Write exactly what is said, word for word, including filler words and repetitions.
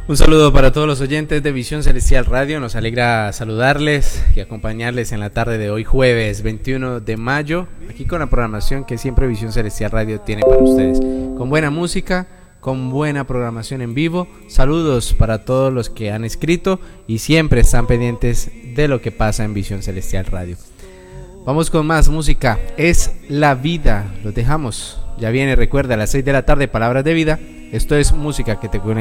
Un saludo para todos los oyentes de Visión Celestial Radio. Nos alegra saludarles y acompañarles en la tarde de hoy, jueves veintiuno de mayo, aquí con la programación que siempre Visión Celestial Radio tiene para ustedes, con buena música, con buena programación en vivo. Saludos para todos los que han escrito y siempre están pendientes de lo que pasa en Visión Celestial Radio. Vamos con más música. Es la vida. Los dejamos. Ya viene, recuerda, a las seis de la tarde, Palabras de Vida. Esto es música que te conecta.